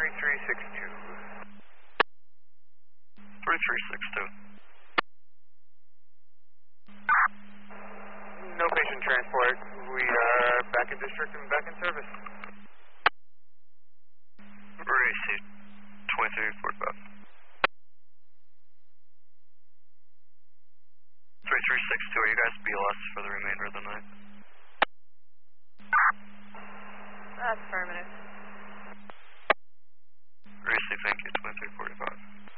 3362. 3362. No patient transport. We are back in district and back in service. Received 2345. 3362, are you guys BLS for the remainder of the night?